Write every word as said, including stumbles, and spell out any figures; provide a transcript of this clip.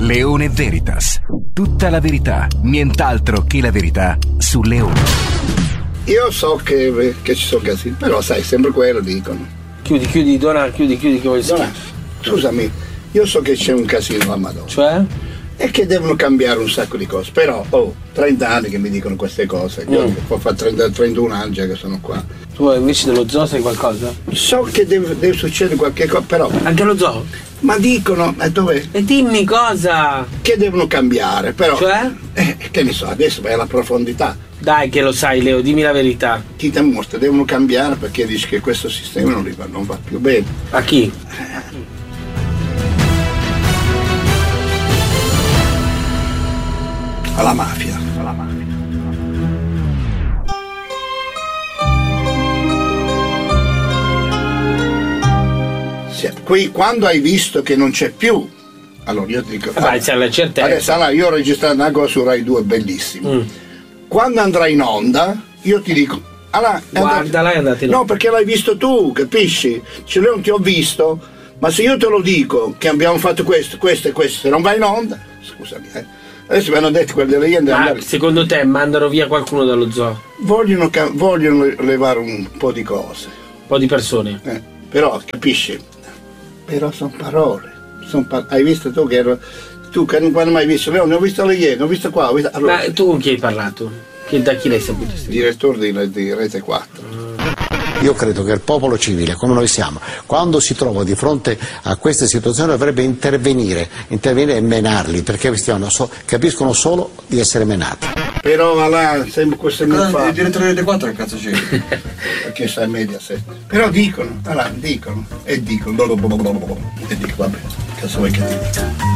Leone Veritas. Tutta la verità, nient'altro che la verità su Leone. Io so che, che ci sono casini, però sai, sempre quello dicono. Chiudi, chiudi, Dona, chiudi, chiudi, che vuoi Dona, scusami, io so che c'è un casino a Madonna. Cioè? E che devono cambiare un sacco di cose, però ho trenta anni che mi dicono queste cose, io Mm. ho fatto trenta, trentuno anni già che sono qua. Tu invece dello zoo sai qualcosa? So che deve, deve succedere qualche cosa, però... Anche lo zoo? Ma dicono, e dove? E dimmi cosa? Che devono cambiare, però... Cioè? Eh, che ne so, adesso vai alla profondità. Dai che lo sai, Leo, dimmi la verità. Chi ti mostra, devono cambiare perché dici che questo sistema non, va, non va più bene. A chi? Alla mafia, alla mafia. Sì, qui quando hai visto che non c'è più, allora io ti dico, Vai, c'è la certezza. adesso allora, io ho registrato una cosa su Rai due bellissima. Mm. Quando andrà in onda, io ti dico, allora, è Guardala, è andata in onda. no, perché l'hai visto tu, capisci? Cioè, io non ti ho visto, ma se io te lo dico che abbiamo fatto questo, questo e questo, se non vai in onda, scusami, eh. Adesso mi hanno detto quelli delle Iene. Ma andare- secondo te mandano via qualcuno dallo zoo? Vogliono, ca- vogliono levare un po' di cose, Un po' di persone. eh, però capisci? Però sono parole. Son par- hai visto tu che ero. Tu che non quando mai visto? Leone, ho visto le Iene, ho visto qua, ho visto. Allora, Ma tu con chi hai parlato? Che, da chi l'hai saputo? direttore di, di Rete quattro. Io credo che il popolo civile, come noi siamo, quando si trova di fronte a queste situazioni dovrebbe intervenire, intervenire e menarli, perché questi hanno so- capiscono solo di essere menati. Però là, sempre questo mi fa. Il direttore di Rete quattro che cazzo c'è? Perché sai Mediaset. Però dicono, allora, dicono, e dicono, e dico, vabbè, cazzo vuoi che ti dica?